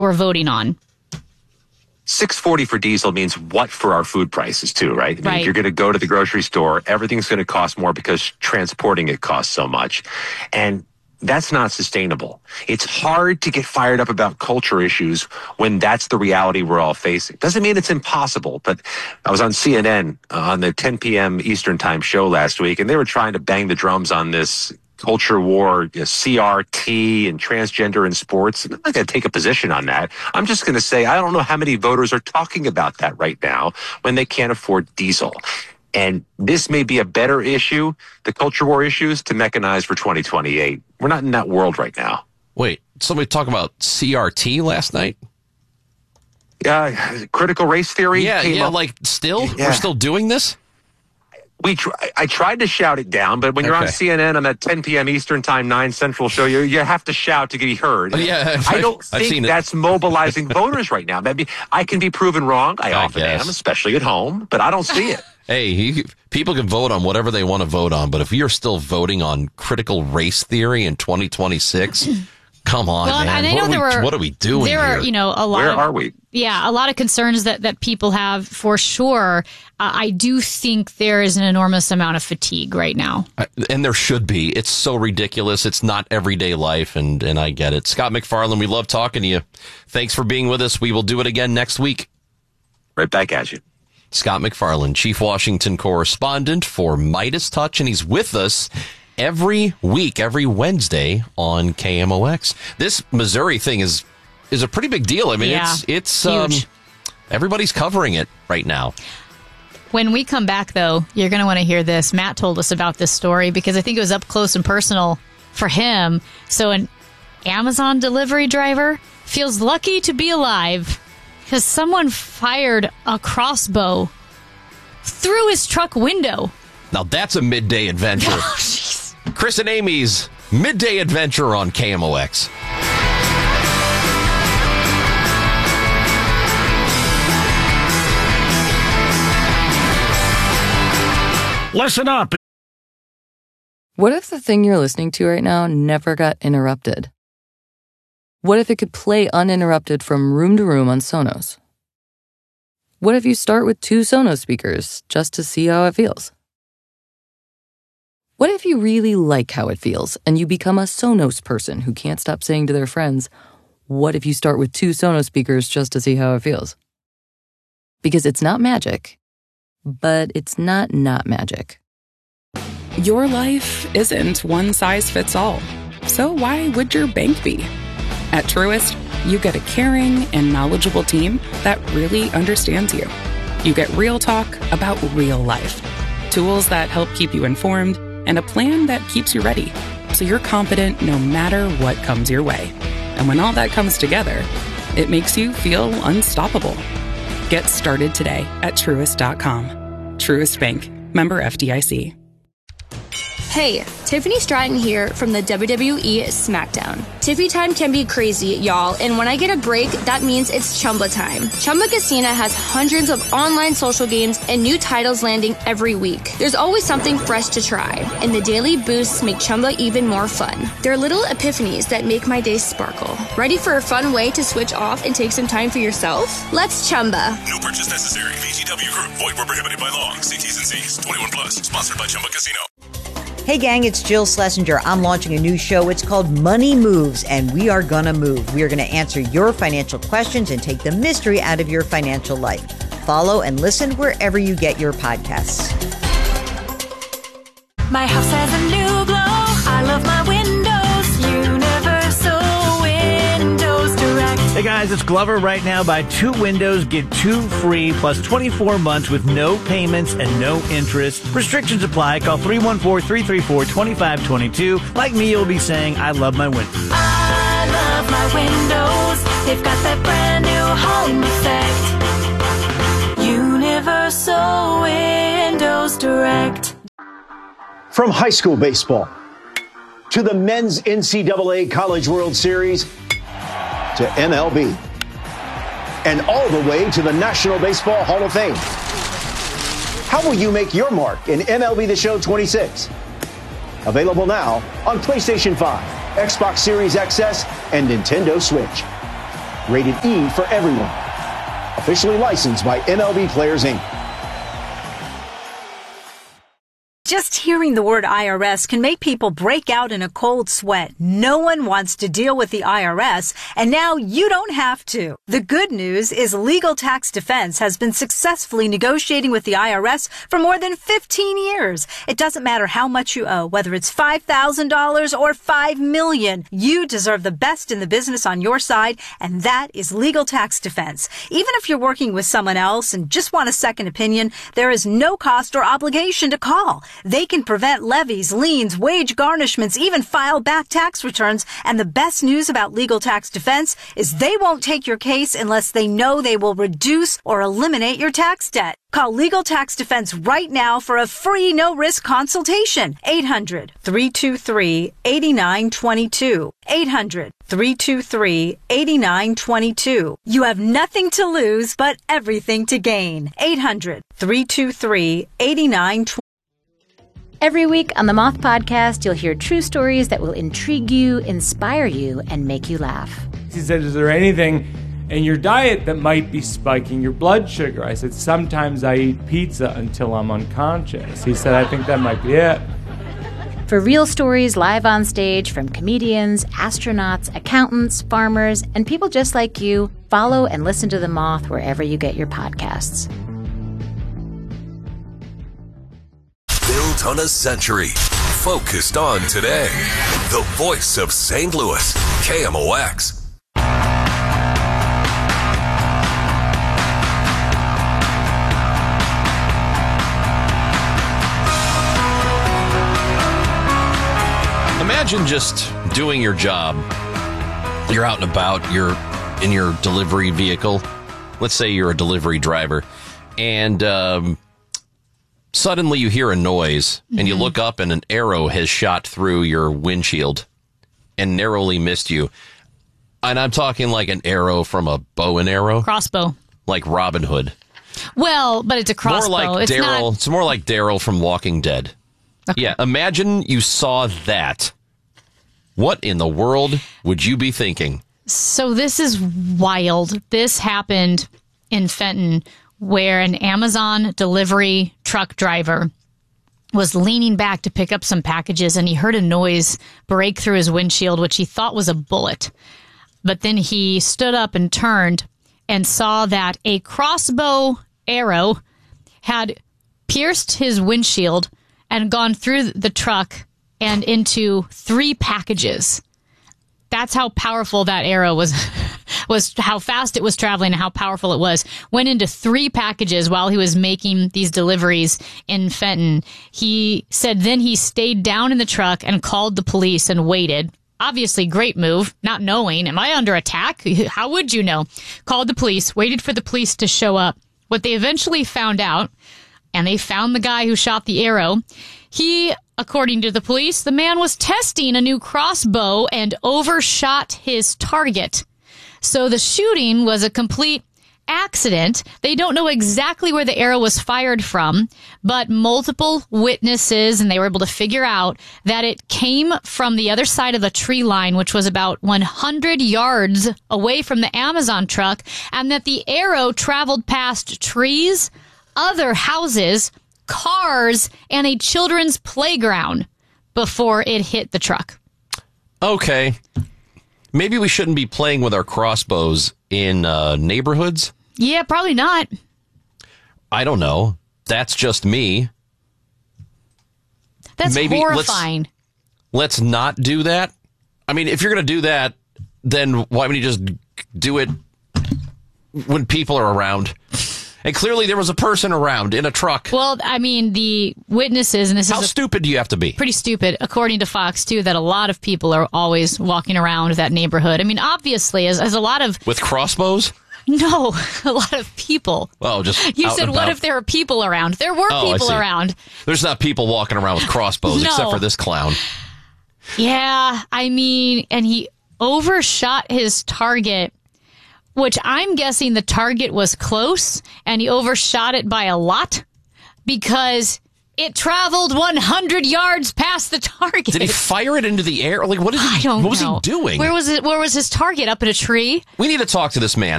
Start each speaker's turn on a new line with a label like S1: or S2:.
S1: we're voting on.
S2: $6.40 for diesel means what for our food prices too, right? I mean, if you're going to go to the grocery store, everything's going to cost more because transporting it costs so much. And that's not sustainable. It's hard to get fired up about culture issues when that's the reality we're all facing. Doesn't mean it's impossible, but I was on CNN on the 10 p.m. Eastern Time show last week, and they were trying to bang the drums on this culture war, CRT and transgender in sports. I'm not going to take a position on that. I'm just going to say I don't know how many voters are talking about that right now when they can't afford diesel. And this may be a better issue, the culture war issues, to mechanize for 2028. We're not in that world right now.
S3: Wait, somebody talk about CRT last night?
S2: Critical race theory?
S3: Yeah, like still? Yeah. We're still doing this?
S2: I tried to shout it down, but when you're on CNN on that 10 p.m. Eastern Time, 9 Central show, you have to shout to get heard.
S3: Yeah,
S2: I don't think that's mobilizing voters right now. Maybe I can be proven wrong. I often am, especially at home, but I don't see it.
S3: Hey, people can vote on whatever they want to vote on, but if you're still voting on critical race theory in 2026, come on, man.
S1: And I know
S3: what are we doing
S1: here? There are, a lot
S2: Where are we?
S1: Yeah, a lot of concerns that people have for sure. I do think there is an enormous amount of fatigue right now.
S3: And there should be. It's so ridiculous. It's not everyday life, and I get it. Scott MacFarlane, we love talking to you. Thanks for being with us. We will do it again next week.
S2: Right back at you.
S3: Scott MacFarlane, Chief Washington Correspondent for Midas Touch, and he's with us every week, every Wednesday on KMOX. This Missouri thing is a pretty big deal. I mean, it's
S1: huge.
S3: Everybody's covering it right now.
S1: When we come back, though, you're going to want to hear this. Matt told us about this story because I think it was up close and personal for him. So an Amazon delivery driver feels lucky to be alive because someone fired a crossbow through his truck window.
S3: Now that's a midday adventure. Chris and Amy's Midday Adventure on KMOX.
S4: Listen up.
S5: What if the thing you're listening to right now never got interrupted? What if it could play uninterrupted from room to room on Sonos? What if you start with 2 Sonos speakers just to see how it feels? What if you really like how it feels and you become a Sonos person who can't stop saying to their friends, what if you start with 2 Sonos speakers just to see how it feels? Because it's not magic, but it's not magic.
S6: Your life isn't one size fits all. So why would your bank be? At Truist, you get a caring and knowledgeable team that really understands you. You get real talk about real life, tools that help keep you informed, and a plan that keeps you ready, so you're confident no matter what comes your way. And when all that comes together, it makes you feel unstoppable. Get started today at Truist.com. Truist Bank. Member FDIC.
S7: Hey, Tiffany Stratton here from the WWE SmackDown. Tiffy time can be crazy, y'all, and when I get a break, that means it's Chumba time. Chumba Casino has hundreds of online social games and new titles landing every week. There's always something fresh to try, and the daily boosts make Chumba even more fun. There are little epiphanies that make my day sparkle. Ready for a fun way to switch off and take some time for yourself? Let's Chumba.
S8: No purchase necessary. VGW Group. Void where prohibited by law. See T's and C's. 21 plus. Sponsored by Chumba Casino.
S9: Hey gang, it's Jill Schlesinger. I'm launching a new show. It's called Money Moves, and we are gonna move. We are gonna answer your financial questions and take the mystery out of your financial life. Follow and listen wherever you get your podcasts.
S10: My house has a new glow. I love my windows. Universal Windows Direct.
S4: Hey guys, it's Glover. Right now, buy 2 windows, get 2 free, plus 24 months with no payments and no interest. Restrictions apply. Call 314-334-2522. Like me, you'll be saying, I love my windows.
S10: I love my windows. They've got that brand new home effect. Universal Windows Direct.
S11: From high school baseball to the men's NCAA College World Series to MLB, and all the way to the National Baseball Hall of Fame. How will you make your mark in MLB The Show 26? Available now on PlayStation 5, Xbox Series XS, and Nintendo Switch. Rated E for everyone. Officially licensed by MLB Players, Inc.
S12: Just hearing the word IRS can make people break out in a cold sweat. No one wants to deal with the IRS, and now you don't have to. The good news is Legal Tax Defense has been successfully negotiating with the IRS for more than 15 years. It doesn't matter how much you owe, whether it's $5,000 or $5 million. You deserve the best in the business on your side, and that is Legal Tax Defense. Even if you're working with someone else and just want a second opinion, there is no cost or obligation to call. They can prevent levies, liens, wage garnishments, even file back tax returns. And the best news about Legal Tax Defense is they won't take your case unless they know they will reduce or eliminate your tax debt. Call Legal Tax Defense right now for a free no-risk consultation. 800-323-8922. 800-323-8922. You have nothing to lose but everything to gain. 800-323-8922.
S13: Every week on the Moth Podcast, you'll hear true stories that will intrigue you, inspire you, and make you laugh.
S14: He said, is there anything in your diet that might be spiking your blood sugar? I said, sometimes I eat pizza until I'm unconscious. He said, I think that might be it.
S13: For real stories live on stage from comedians, astronauts, accountants, farmers, and people just like you, follow and listen to The Moth wherever you get your podcasts.
S8: Built on a century, focused on today. The voice of St. Louis, KMOX.
S3: Imagine just doing your job. You're out and about, you're in your delivery vehicle. Let's say you're a delivery driver, and suddenly you hear a noise, and you look up and an arrow has shot through your windshield and narrowly missed you. And I'm talking like an arrow from a bow and arrow.
S1: Crossbow.
S3: Like Robin Hood.
S1: Well, but it's a crossbow.
S3: More like Daryl. It's more like Daryl from Walking Dead. Okay. Yeah, imagine you saw that. What in the world would you be thinking?
S1: So this is wild. This happened in Fenton, where an Amazon delivery truck driver was leaning back to pick up some packages, and he heard a noise break through his windshield, which he thought was a bullet. But then he stood up and turned and saw that a crossbow arrow had pierced his windshield and gone through the truck and into 3 packages. That's how powerful that arrow was how fast it was traveling and how powerful it was. Went into 3 packages while he was making these deliveries in Fenton. He said then he stayed down in the truck and called the police and waited. Obviously, great move, not knowing, am I under attack? How would you know? Called the police, waited for the police to show up. What they eventually found out, and they found the guy who shot the arrow, according to the police, the man was testing a new crossbow and overshot his target. So the shooting was a complete accident. They don't know exactly where the arrow was fired from, but multiple witnesses, and they were able to figure out that it came from the other side of the tree line, which was about 100 yards away from the Amazon truck, and that the arrow traveled past trees, other houses, cars, and a children's playground before it hit the truck.
S3: Okay. Maybe we shouldn't be playing with our crossbows in neighborhoods?
S1: Yeah, probably not.
S3: I don't know. That's just me.
S1: That's horrifying.
S3: Let's not do that. I mean, if you're going to do that, then why wouldn't you just do it when people are around? And clearly there was a person around in a truck.
S1: Well, I mean, the witnesses, and this is...
S3: How stupid do you have to be?
S1: Pretty stupid, according to Fox, too, that a lot of people are always walking around that neighborhood. I mean, obviously, as a lot of...
S3: With crossbows?
S1: No, a lot of people.
S3: Oh, just
S1: You said, what if there were people around? There were people around.
S3: There's not people walking around with crossbows, except for this clown.
S1: Yeah, I mean, and he overshot his target, which I'm guessing the target was close, and he overshot it by a lot, because It traveled 100 yards past the target.
S3: Did he fire it into the air? Like, what did he?
S1: I don't know.
S3: What was he doing?
S1: Where was it? Where was his target? Up in a tree?
S3: We need to talk to this man.